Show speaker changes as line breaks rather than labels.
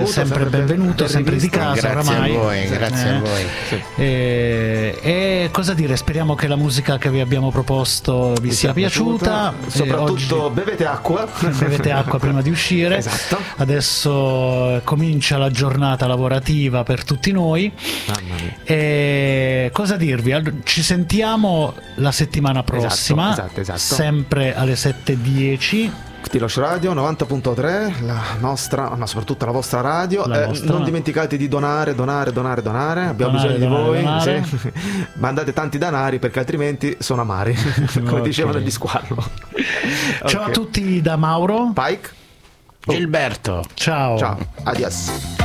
sempre benvenuto, sempre di casa oramai.
Grazie a voi.
Sì. E cosa dire, speriamo che la musica che vi abbiamo proposto vi sia piaciuta.
Soprattutto
oggi
bevete acqua.
bevete acqua prima di uscire.
Esatto.
Adesso comincia la giornata lavorativa per tutti noi.
Mamma mia.
E cosa dirvi? Ci sentiamo la settimana prossima,
esatto.
sempre alle 7:10.
Tilos Radio 90.3, la nostra, ma soprattutto la vostra radio. Non dimenticate di donare. Abbiamo bisogno di voi. Sì. Mandate tanti danari perché altrimenti sono amari, come dicevano gli Squalo.
Ciao a tutti da Mauro,
Pike,
Gilberto.
ciao.
Adios.